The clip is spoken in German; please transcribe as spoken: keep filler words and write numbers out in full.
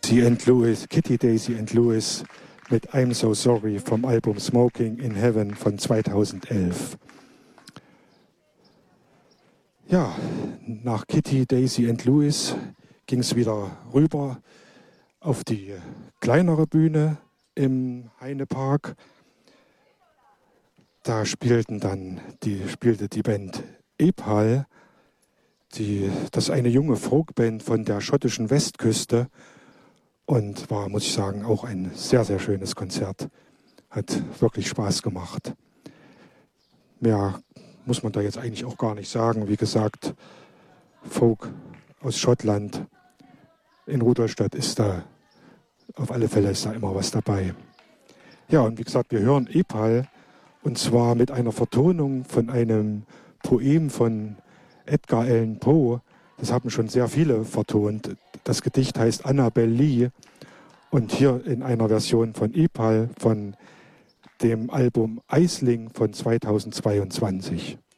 Daisy and Lewis, Kitty, Daisy and Lewis mit I'm So Sorry vom Album Smoking in Heaven von zweitausendelf. Ja, nach Kitty, Daisy and Lewis ging es wieder rüber auf die kleinere Bühne im Heinepark. Da spielten dann die, spielte die Band Epal, die, das ist eine junge Folkband von der schottischen Westküste und war, muss ich sagen, auch ein sehr, sehr schönes Konzert. Hat wirklich Spaß gemacht. Mehr muss man da jetzt eigentlich auch gar nicht sagen. Wie gesagt, Folk aus Schottland in Rudolstadt ist da, auf alle Fälle ist da immer was dabei. Ja, und wie gesagt, wir hören Epal und zwar mit einer Vertonung von einem Poem von Edgar Allan Poe. Das haben schon sehr viele vertont. Das Gedicht heißt Annabel Lee und hier in einer Version von Epal von dem Album Aisling von zweitausendzweiundzwanzig.